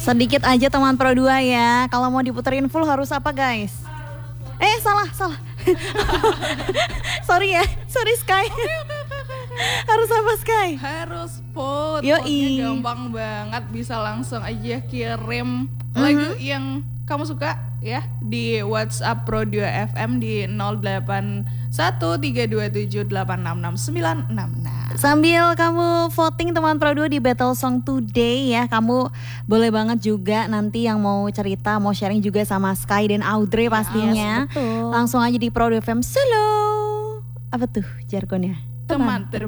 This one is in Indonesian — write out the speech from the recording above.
Sedikit aja teman Pro 2 ya. Kalau mau diputerin full harus apa guys? Salah. Sorry Sky. Harus apa Sky? Harus vote. Yoi. Gampang banget, bisa langsung aja kirim lagu yang kamu suka ya di WhatsApp Pro 2 FM di 081327866966. Sambil kamu voting teman Pro 2 di Battle Song Today ya, kamu boleh banget juga nanti yang mau cerita, mau sharing juga sama Sky dan Audrey pastinya. Yes, betul. Langsung aja di Pro 2 FM Solo. Apa tuh jargonnya? Teman